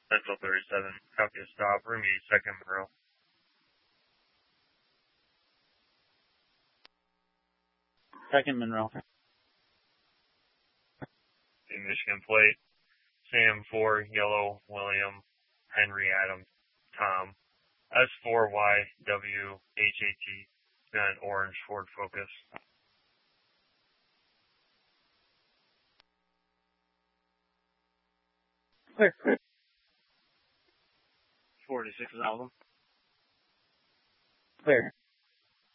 Central 37, copy a stop, room 8, second Monroe. Second Monroe. In Michigan plate, Sam 4, Yellow, William, Henry, Adam, Tom, S4YWHAT, then orange Ford Focus. Clear. 46 is album. Clear.